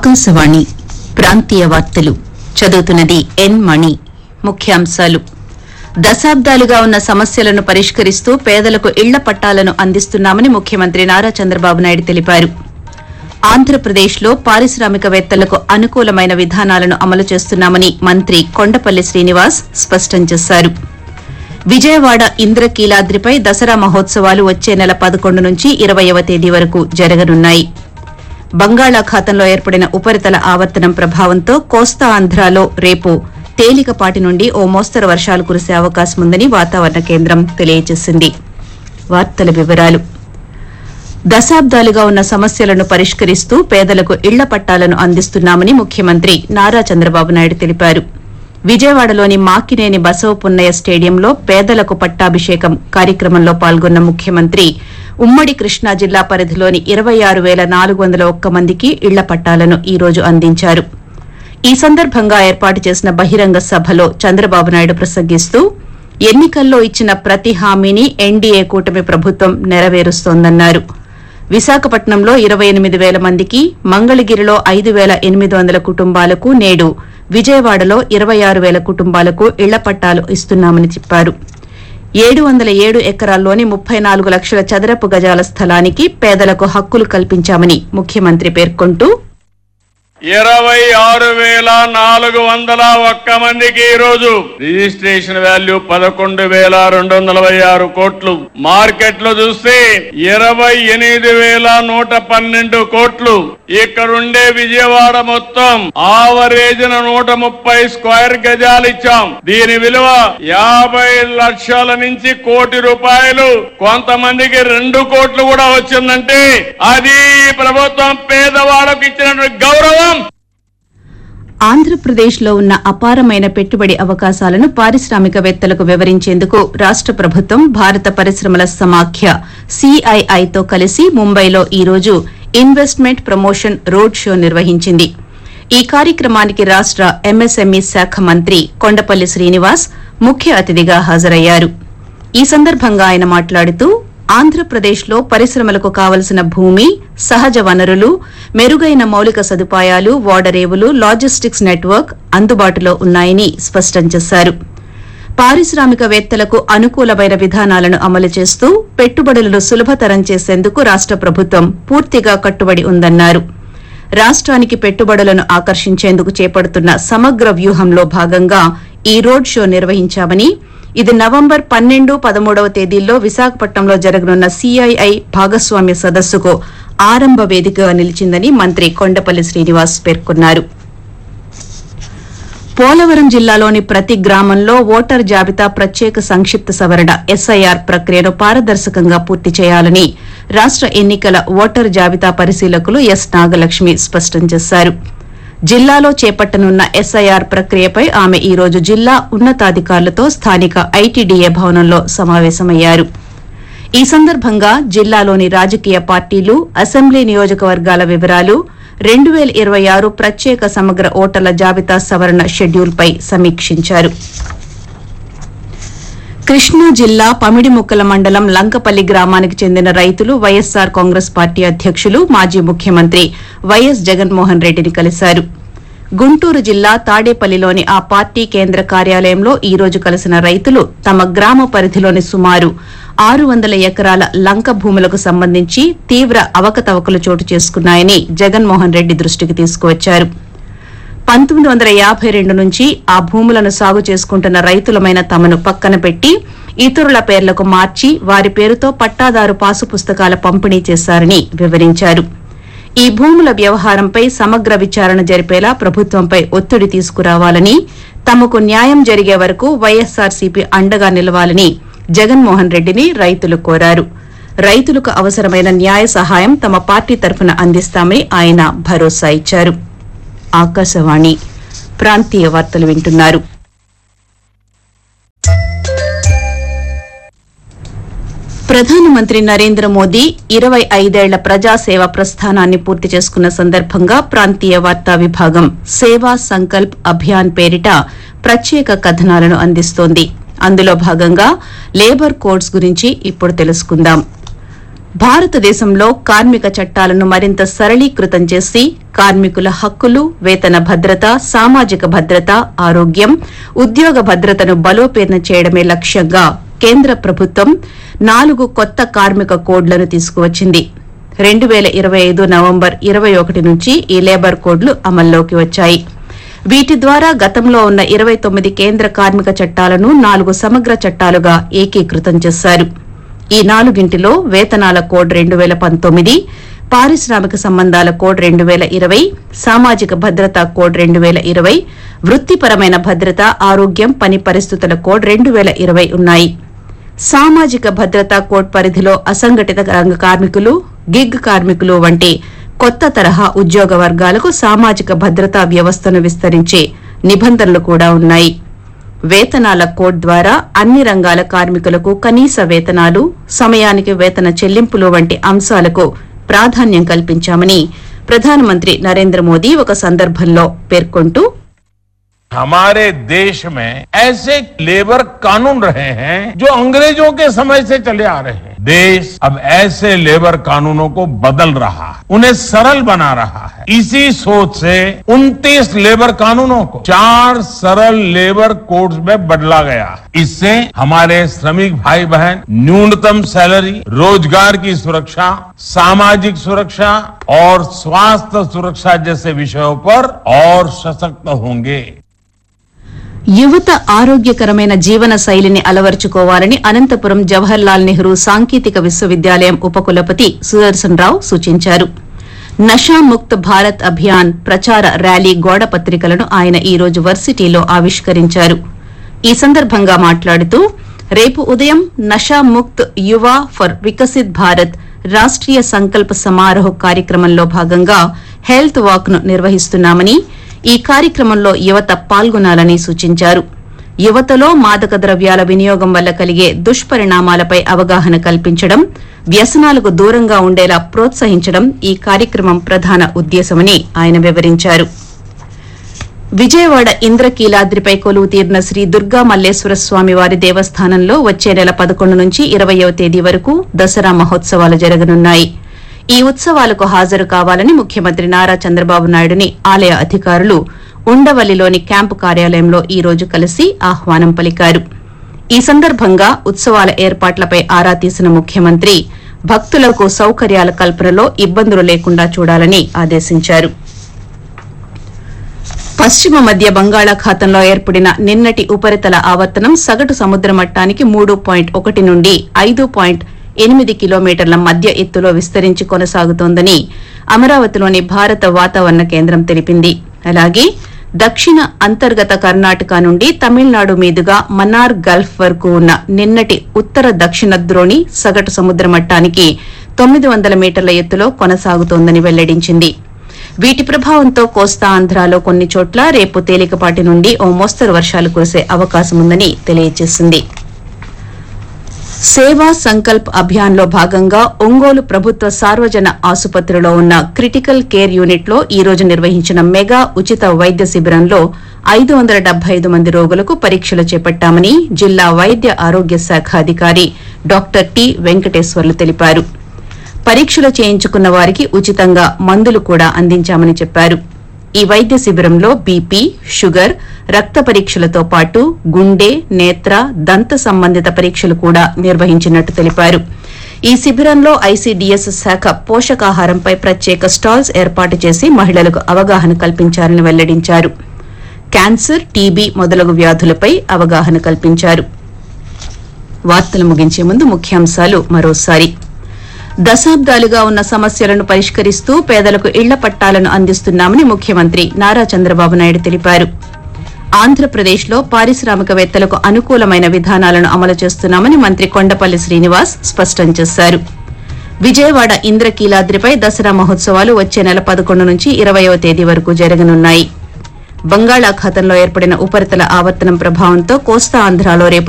ఆకాశవాణి ప్రాంతీయ వార్తలు చదువుతున్నది ఎన్ మణి. ముఖ్యాంశాలు: దశాబ్దాలుగా ఉన్న సమస్యలను పరిష్కరిస్తూ పేదలకు ఇళ్ల పట్టాలను అందిస్తున్నామని ముఖ్యమంత్రి నారా చంద్రబాబు నాయుడు తెలిపారు. ఆంధ్రప్రదేశ్లో పారిశ్రామికవేత్తలకు అనుకూలమైన విధానాలను అమలు చేస్తున్నామని మంత్రి కొండపల్లి శ్రీనివాస్ స్పష్టం చేశారు. విజయవాడ ఇంద్రకీలాద్రిపై దసరా మహోత్సవాలు వచ్చే నెల 11 నుంచి 20వ తేదీ వరకు జరగనున్నాయి. బంగాళాఖాతంలో ఏర్పడిన ఉపరితల ఆవర్తనం ప్రభావంతో కోస్తా ఆంధ్రాలో రేపు తేలికపాటి నుండి ఓ మోస్తరు వర్షాలు కురిసే అవకాశం ఉందని వాతావరణ కేంద్రం తెలియజేసింది. వార్తల వివరాలు: దశాబ్దాలుగా ఉన్న సమస్యలను పరిష్కరిస్తూ పేదలకు ఇళ్ల పట్టాలను అందిస్తున్నామని ముఖ్యమంత్రి నారా చంద్రబాబు నాయుడు తెలిపారు. విజయవాడలోని మాకినేని బసవపున్నయ్య స్టేడియంలో పేదలకు పట్టాభిషేకం కార్యక్రమంలో పాల్గొన్న ముఖ్యమంత్రి ఉమ్మడి కృష్ణా జిల్లా పరిధిలోని 26,401 మందికి ఇళ్ల పట్టాలను ఈ రోజు అందించారు. ఈ సందర్భంగా ఏర్పాటు చేసిన బహిరంగ సభలో చంద్రబాబు నాయుడు ప్రసంగిస్తూ ఎన్నికల్లో ఇచ్చిన ప్రతి హామీని ఎన్డీఏ కూటమి ప్రభుత్వం నెరవేరుస్తోందన్నారు. విశాఖపట్నంలో 28,000 మందికి, మంగళగిరిలో 5,800 కుటుంబాలకు, నేడు విజయవాడలో 26,000 కుటుంబాలకు ఇళ్ల పట్టాలు ఇస్తున్నామని చెప్పారు. 707 ఎకరాల్లోని 34 లక్షల చదరపు గజాల స్థలానికి పేదలకు హక్కులు కల్పించామని ముఖ్యమంత్రి పేర్కొంటూ 26,401 మందికి ఈ రోజు రిజిస్ట్రేషన్ వాల్యూ 11,246 కోట్లు. మార్కెట్ లో చూస్తే 28,112 కోట్లు. ఇక్కడుండే విజయవాడ మొత్తం ఆవరేజ్న 130 స్క్వేర్ గజాలు ఇచ్చాం. దీని విలువ 50 లక్షల నుంచి కోటి రూపాయలు. కొంతమందికి 2 కోట్లు కూడా వచ్చిందంటే అది ప్రభుత్వం పేదవాళ్ళకు ఇచ్చినటువంటి గౌరవం. ఆంధ్రప్రదేశ్లో ఉన్న అపారమైన పెట్టుబడి అవకాశాలను పారిశ్రామికవేత్తలకు వివరించేందుకు రాష్ట ప్రభుత్వం భారత పరిశ్రమల సమాఖ్య సిఐఐతో కలిసి ముంబైలో ఈ రోజు ఇన్వెస్ట్మెంట్ ప్రమోషన్ రోడ్ షో నిర్వహించింది. ఈ కార్యక్రమానికి రాష్ట ఎంఎస్ఎంఈ శాఖ మంత్రి కొండపల్లి శ్రీనివాస్ ముఖ్య అతిథిగా హాజరయ్యారు. ఈ సందర్భంగా ఆయన మాట్లాడుతూ ఆంధ్రప్రదేశ్లో పరిశ్రమలకు కావలసిన భూమి, సహజ వనరులు, మెరుగైన మౌలిక సదుపాయాలు, ఓడరేవులు, లాజిస్టిక్స్ నెట్వర్క్ అందుబాటులో ఉన్నాయని స్పష్టం చేశారు. పారిశ్రామికవేత్తలకు అనుకూలమైన విధానాలను అమలు చేస్తూ పెట్టుబడులను సులభతరం చేసేందుకు రాష్ట ప్రభుత్వం పూర్తిగా కట్టుబడి ఉందన్నారు. రాష్ట్రానికి పెట్టుబడులను ఆకర్షించేందుకు చేపడుతున్న సమగ్ర వ్యూహంలో భాగంగా ఈ రోడ్ షో నిర్వహించామని, ఇది నవంబర్ 12, 13వ తేదీల్లో విశాఖపట్నంలో జరగనున్న సిఐఐ భాగస్వామ్య సదస్సుకు ఆరంభ వేదికగా నిలిచిందని మంత్రి కొండపల్లి శ్రీనివాస్ పేర్కొన్నారు. పోలవరం జిల్లాలోని ప్రతి గ్రామంలో ఓటర్ జాబితా ప్రత్యేక సంక్షిప్త సవరణ ఎస్ఐఆర్ ప్రక్రియను పారదర్శకంగా పూర్తి చేయాలని రాష్ట ఎన్నికల ఓటర్ జాబితా పరిశీలకులు ఎస్ నాగలక్ష్మి స్పష్టం చేశారు. జిల్లాలో చేపట్టనున్న ఎస్ఐఆర్ ప్రక్రియపై ఆమె ఈ రోజు జిల్లా ఉన్నతాధికారులతో స్థానిక ఐటీడీఏ భవనంలో సమావేశమయ్యారు. ఈ సందర్భంగా జిల్లాలోని రాజకీయ పార్టీలు, అసెంబ్లీ నియోజకవర్గాల వివరాలు, 2026 ప్రత్యేక సమగ్ర ఓటర్ల జాబితా సవరణ షెడ్యూల్పై సమీక్షించారు. కృష్ణా జిల్లా పమిడిముక్కల మండలం లంకపల్లి గ్రామానికి చెందిన రైతులు వైఎస్సార్ కాంగ్రెస్ పార్టీ అధ్యకులు, మాజీ ముఖ్యమంత్రి వైఎస్ జగన్మోహన్ రెడ్డిని కలిశారు. గుంటూరు జిల్లా తాడేపల్లిలోని ఆ పార్టీ కేంద్ర కార్యాలయంలో ఈ రోజు కలిసిన రైతులు తమ గ్రామ పరిధిలోని సుమారు 600 ఎకరాల లంక భూములకు సంబంధించి తీవ్ర అవకతవకలు చోటు చేసుకున్నాయని జగన్మోహన్ రెడ్డి దృష్టికి తీసుకువచ్చారు. 1952 నుంచి ఆ భూములను సాగు చేసుకుంటున్న రైతులమైన తమను పక్కన పెట్టి ఇతరుల పేర్లకు మార్చి వారి పేరుతో పట్టాదారు పాసు పుస్తకాల పంపిణీ చేశారని వివరించారు. ఈ భూముల వ్యవహారంపై సమగ్ర విచారణ జరిపేలా ప్రభుత్వంపై ఒత్తిడి తీసుకురావాలని, తమకు న్యాయం జరిగే వరకు వైఎస్సార్సీపీ అండగా నిలవాలని జగన్మోహన్ రెడ్డిని రైతులు కోరారు. రైతులకు అవసరమైన న్యాయ సహాయం తమ పార్టీ తరఫున అందిస్తామని ఆయన భరోసా ఇచ్చారు. ఆకాశవాణి ప్రాంతీయ వార్తలు వింటున్నారు. ప్రధానమంత్రి నరేంద్ర మోదీ 25 ఏళ్ల ప్రజాసేవ ప్రస్థానాన్ని పూర్తి చేసుకున్న సందర్భంగా ప్రాంతీయ వార్తా విభాగం సేవా సంకల్ప్ అభియాన్ పేరిట ప్రత్యేక కథనాలను అందిస్తోంది. అందులో భాగంగా లేబర్ కోడ్స్ గురించి ఇప్పుడు తెలుసుకుందాం. భారతదేశంలో కార్మిక చట్టాలను మరింత సరళీకృతం చేసి కార్మికుల హక్కులు, వేతన భద్రత, సామాజిక భద్రత, ఆరోగ్యం, ఉద్యోగ భద్రతను బలోపేతం చేయడమే లక్ష్యంగా కేంద్ర ప్రభుత్వం 4 కొత్త కార్మిక కోడ్లను తీసుకువచ్చింది. 2025 నవంబర్ 21 నుంచి ఈ లేబర్ కోడ్లు అమల్లోకి వచ్చాయి. వీటి ద్వారా గతంలో ఉన్న 29 కేంద్ర కార్మిక చట్టాలను 4 సమగ్ర చట్టాలుగా ఏకీకృతం చేశారు. ఈ 4గింటిలో వేతనాల కోడ్ 2019, పారిశ్రామిక సంబంధాల కోడ్ 2020, సామాజిక భద్రతా కోడ్ 2020, వృత్తిపరమైన భద్రత, ఆరోగ్యం, పని పరిస్థితుల కోడ్ 2020 ఉన్నాయి. సామాజిక భద్రతా కోడ్ పరిధిలో అసంఘటిత రంగ కార్మికులు, గిగ్ కార్మికులు వంటి కొత్త తరహా ఉద్యోగ వర్గాలకు సామాజిక భద్రతా వ్యవస్థను విస్తరించే నిబంధనలు కూడా ఉన్నాయి. వేతనాల కోడ్ ద్వారా అన్ని రంగాల కార్మికులకు కనీస వేతనాలు, సమయానికి వేతన చెల్లింపులు వంటి అంశాలకు ప్రాధాన్యం కల్పించామని ప్రధానమంత్రి నరేంద్ర మోదీ ఒక సందర్భంలో పేర్కొంటూ, हमारे देश में ऐसे लेबर कानून रहे हैं जो अंग्रेजों के समय से चले आ रहे हैं. देश अब ऐसे लेबर कानूनों को बदल रहा है, उन्हें सरल बना रहा है. इसी सोच से 29 लेबर कानूनों को 4 सरल लेबर कोड्स में बदला गया. इससे हमारे श्रमिक भाई बहन न्यूनतम सैलरी, रोजगार की सुरक्षा, सामाजिक सुरक्षा और स्वास्थ्य सुरक्षा जैसे विषयों पर और सशक्त होंगे. యువత ఆరోగ్యకరమైన జీవన శైలిని అలవర్చుకోవాలని అనంతపురం జవహర్లాల్ నెహ్రూ సాంకేతిక విశ్వవిద్యాలయం ఉపకులపతి సుదర్శన్ రావు సూచించారు. నషాముక్త్ భారత్ అభియాన్ ప్రచార ర్యాలీ గోడ పత్రికలను ఆయన ఈ రోజు వర్సిటీలో ఆవిష్కరించారు. ఈ సందర్భంగా మాట్లాడుతూ, రేపు ఉదయం నషాముక్త్ యువ ఫర్ వికసిత్ భారత్ రాష్ట్రీయ సంకల్ప సమారోహ్ కార్యక్రమంలో భాగంగా హెల్త్ వాక్ ను నిర్వహిస్తున్నామని, ఈ కార్యక్రమంలో యువత పాల్గొనాలని సూచించారు. యువతలో మాదక ద్రవ్యాల వినియోగం వల్ల కలిగే దుష్పరిణామాలపై అవగాహన కల్పించడం, వ్యసనాలకు దూరంగా ఉండేలా ప్రోత్సహించడం ఈ కార్యక్రమం ప్రధాన ఉద్దేశమని ఆయన వివరించారు. విజయవాడ ఇంద్రకీలాద్రిపై కొలువు తీరిన శ్రీ దుర్గా మల్లేశ్వర స్వామి వారి దేవస్థానంలో వచ్చే నెల 11 నుంచి 20వ తేదీ వరకు దసరా మహోత్సవాలు జరగనున్నాయి. ఈ ఉత్సవాలకు హాజరు కావాలని ముఖ్యమంత్రి నారా చంద్రబాబు నాయుడుని ఆలయ అధికారులు ఉండవల్లిలోని క్యాంపు కార్యాలయంలో ఈ రోజు కలిసి ఆహ్వానం పలికారు. ఈ సందర్భంగా ఉత్సవాల ఏర్పాట్లపై ఆరా తీసిన ముఖ్యమంత్రి భక్తులకు సౌకర్యాల కల్పనలో ఇబ్బందులు లేకుండా చూడాలని ఆదేశించారు. పశ్చిమ మధ్య బంగాళాఖాతంలో ఏర్పడిన నిన్నటి ఉపరితల ఆవర్తనం సగటు సముద్ర మట్టానికి 3.1 నుండి 5.8 కిలోమీటర్ల మధ్య ఎత్తులో విస్తరించి కొనసాగుతోందని అమరావతిలోని భారత వాతావరణ కేంద్రం తెలిపింది. అలాగే దక్షిణ అంతర్గత కర్ణాటక నుండి తమిళనాడు మీదుగా మన్నార్ గల్ఫ్ వరకు ఉన్న నిన్నటి ఉత్తర దక్షిణ ద్రోణి సగటు సముద్ర మట్టానికి 900 మీటర్ల ఎత్తులో కొనసాగుతోందని వెల్లడించింది. వీటి ప్రభావంతో కోస్తా ఆంధ్రాలో కొన్ని చోట్ల రేపు తేలికపాటి నుండి ఓ మోస్తరు వర్షాలు కురిసే అవకాశముందని తెలియజేసింది. సేవా సంకల్ప్ అభియాన్లో భాగంగా ఒంగోలు ప్రభుత్వ సార్వజన ఆసుపత్రిలో ఉన్న క్రిటికల్ కేర్ యూనిట్లో ఈ రోజు నిర్వహించిన మెగా ఉచిత వైద్య శిబిరంలో 575 మంది రోగులకు పరీక్షలు చేపట్టామని జిల్లా వైద్య ఆరోగ్య శాఖ అధికారి డాక్టర్ టి వెంకటేశ్వర్లు తెలిపారు. పరీక్షలు చేయించుకున్న వారికి ఉచితంగా మందులు కూడా అందించామని చెప్పారు. ఈ వైద్య శిబిరంలో బీపీ, షుగర్, రక్త పరీక్షలతో పాటు గుండె, నేత్ర, దంత సంబంధిత పరీక్షలు కూడా నిర్వహించినట్టు తెలిపారు. ఈ శిబిరంలో ఐసీడీఎస్ శాఖ పోషకాహారంపై ప్రత్యేక స్టాల్స్ ఏర్పాటు చేసి మహిళలకు అవగాహన కల్పించారని వెల్లడించారు. క్యాన్సర్, టీబీ మొదలగు వ్యాధులపై అవగాహన కల్పించారు. వార్తలు ముగించే ముందు ముఖ్యాంశాలు మరోసారి. దశాబ్దాలుగా ఉన్న సమస్యలను పరిష్కరిస్తూ పేదలకు ఇళ్ల పట్టాలను అందిస్తున్నామని ముఖ్యమంత్రి నారా చంద్రబాబు నాయుడు తెలిపారు. ఆంధ్రప్రదేశ్లో పారిశ్రామికవేత్తలకు అనుకూలమైన విధానాలను అమలు చేస్తున్నామని మంత్రి కొండపల్లి శ్రీనివాస్ స్పష్టం చేశారు. విజయవాడ ఇంద్రకీలాద్రిపై దసరా మహోత్సవాలు వచ్చే నెల 11 నుంచి 20వ తేదీ వరకు జరగనున్నాయి. బంగాళాఖాతంలో ఏర్పడిన ఉపరితల ఆవర్తనం ప్రభావంతో కోస్తా ఆంధ్రాలో రేపు